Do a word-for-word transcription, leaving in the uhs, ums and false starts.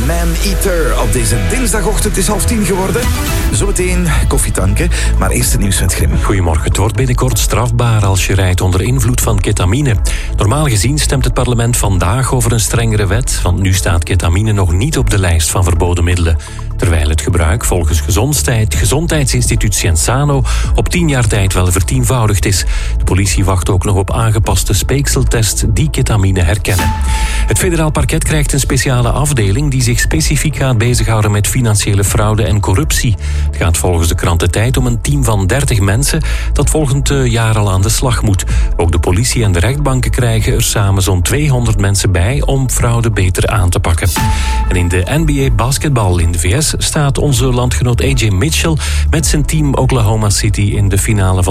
Man-Eater. Op deze dinsdagochtend is half tien geworden. Zometeen koffietanken, maar eerst het nieuws met Grim. Goedemorgen. Het wordt binnenkort strafbaar als je rijdt onder invloed van ketamine. Normaal gezien stemt het parlement vandaag over een strengere wet, want nu staat ketamine nog niet op de lijst van verboden middelen. Terwijl het gebruik volgens Gezondheid, Gezondheidsinstituut Cienzano op tien jaar tijd wel vertienvoudigd is. De politie wacht ook nog op aangepaste speekseltests die ketamine herkennen. Het federaal parket krijgt een speciale afdeling die zich specifiek gaat bezighouden met financiële fraude en corruptie. Het gaat volgens de krant De Tijd om een team van dertig mensen dat volgend jaar al aan de slag moet. Ook de politie en de rechtbanken krijgen er samen zo'n tweehonderd mensen bij om fraude beter aan te pakken. En in de N B A basketbal in de V S staat onze landgenoot A J Mitchell met zijn team Oklahoma City in de finale van